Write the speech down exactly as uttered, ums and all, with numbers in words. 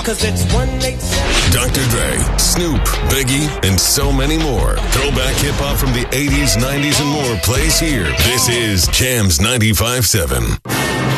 Cause it's one eight seven. Doctor Dre, Snoop, Biggie, and so many more. Throwback hip-hop from the eighties, nineties, and more plays here. This is Jams ninety-five point seven.